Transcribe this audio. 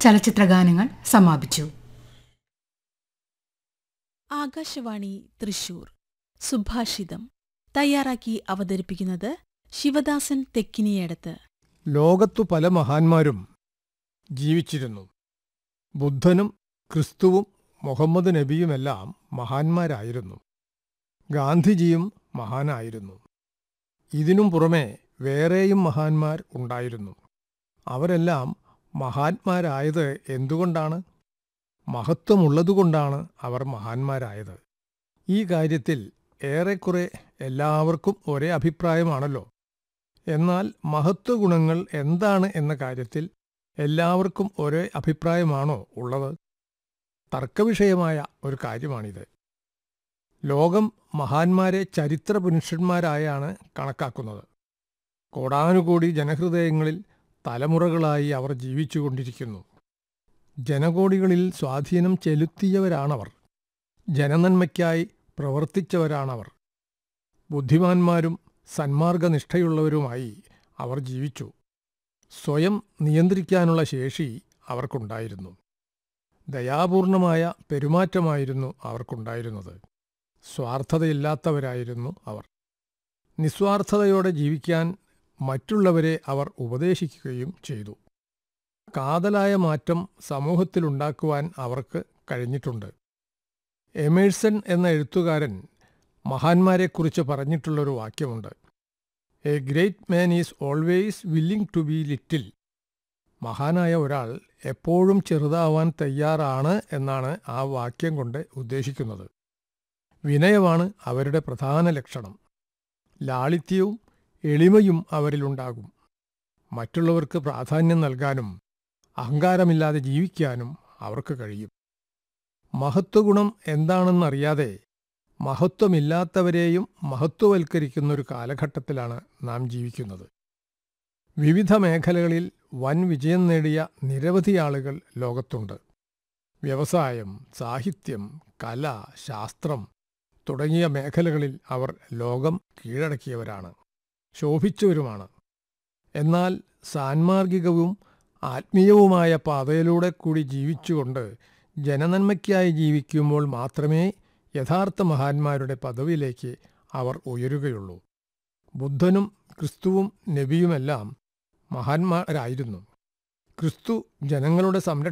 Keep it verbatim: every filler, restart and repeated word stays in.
ചലച്ചിത്രഗാനങ്ങൾ സമാപിച്ചു. ആകാശവാണി തൃശൂർ സുഭാഷിതം തയ്യാറാക്കി അവതരിപ്പിക്കുന്നത് ശിവദാസൻ തെക്കിനിയടത്ത്. ലോകത്തു പല മഹാന്മാരും ജീവിച്ചിരുന്നു. ബുദ്ധനും ക്രിസ്തുവും മുഹമ്മദ് നബിയുമെല്ലാം മഹാന്മാരായിരുന്നു. ഗാന്ധിജിയും മഹാനായിരുന്നു. ഇതിനും പുറമെ വേറെയും മഹാന്മാർ ഉണ്ടായിരുന്നു. അവരെല്ലാം മഹാന്മാരായത് എന്തുകൊണ്ടാണ്? മഹത്വമുള്ളതുകൊണ്ടാണ് അവർ മഹാന്മാരായത്. ഈ കാര്യത്തിൽ ഏറെക്കുറെ എല്ലാവർക്കും ഒരേ അഭിപ്രായമാണല്ലോ. എന്നാൽ മഹത്വഗുണങ്ങൾ എന്താണ് എന്ന കാര്യത്തിൽ എല്ലാവർക്കും ഒരേ അഭിപ്രായമാണോ ഉള്ളത്? തർക്കവിഷയമായ ഒരു കാര്യമാണിത്. ലോകം മഹാന്മാരെ ചരിത്ര പുരുഷന്മാരായാണ് കണക്കാക്കുന്നത്. കോടാനുകോടി ജനഹൃദയങ്ങളിൽ തലമുറകളായി അവർ ജീവിച്ചുകൊണ്ടിരിക്കുന്നു. ജനകോടികളിൽ സ്വാധീനം ചെലുത്തിയവരാണവർ. ജനനന്മയ്ക്കായി പ്രവർത്തിച്ചവരാണവർ. ബുദ്ധിമാന്മാരും സന്മാർഗനിഷ്ഠയുള്ളവരുമായി അവർ ജീവിച്ചു. സ്വയം നിയന്ത്രിക്കാനുള്ള ശേഷി അവർക്കുണ്ടായിരുന്നു. ദയാപൂർണമായ പെരുമാറ്റമായിരുന്നു അവർക്കുണ്ടായിരുന്നത്. സ്വാർത്ഥതയില്ലാത്തവരായിരുന്നു അവർ. നിസ്വാർത്ഥതയോടെ ജീവിക്കാൻ മറ്റുള്ളവരെ അവർ ഉപദേശിക്കുകയും ചെയ്തു. കാതലായ മാറ്റം സമൂഹത്തിലുണ്ടാക്കുവാൻ അവർക്ക് കഴിഞ്ഞിട്ടുണ്ട്. എമേഴ്സൺ എന്ന എഴുത്തുകാരൻ മഹാന്മാരെക്കുറിച്ച് പറഞ്ഞിട്ടുള്ളൊരു വാക്യമുണ്ട്. A great man is always willing to B little. മഹാനായ ഒരാൾ എപ്പോഴും ചെറുതാവാൻ തയ്യാറാണ് എന്നാണ് ആ വാക്യം കൊണ്ട് ഉദ്ദേശിക്കുന്നത്. വിനയമാണ് അവരുടെ പ്രധാന ലക്ഷണം. ലാളിത്യവും എളിമയും അവരിലുണ്ടാകും. മറ്റുള്ളവർക്ക് പ്രാധാന്യം നൽകാനും അഹങ്കാരമില്ലാതെ ജീവിക്കാനും അവർക്ക് കഴിയും. മഹത്വഗുണം എന്താണെന്നറിയാതെ മഹത്വമില്ലാത്തവരെയും മഹത്വവൽക്കരിക്കുന്നൊരു കാലഘട്ടത്തിലാണ് നാം ജീവിക്കുന്നത്. വിവിധ മേഖലകളിൽ വൻ വിജയം നേടിയ നിരവധി ആളുകൾ ലോകത്തുണ്ട്. വ്യവസായം, സാഹിത്യം, കല, ശാസ്ത്രം തുടങ്ങിയ മേഖലകളിൽ അവർ ലോകം കീഴടക്കിയവരാണ്, ശോഭിച്ചവരുമാണ്. എന്നാൽ സാൻമാർഗികവും ആത്മീയവുമായ പാതയിലൂടെ കൂടി ജീവിച്ചുകൊണ്ട് ജനനന്മയ്ക്കായി ജീവിക്കുമ്പോൾ മാത്രമേ യഥാർത്ഥ മഹാന്മാരുടെ പദവിയിലേക്ക് അവർ ഉയരുകയുള്ളൂ. ബുദ്ധനും ക്രിസ്തുവും നബിയുമെല്ലാം മഹാന്മാരായിരുന്നു. ക്രിസ്തു ജനങ്ങളുടെ സംരക്ഷ